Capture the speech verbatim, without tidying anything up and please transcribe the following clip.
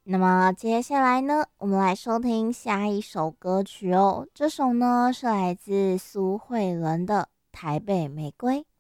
那么接下来呢，我们来收听下一首歌曲哦。这首呢是来自苏慧伦的《台北玫瑰》。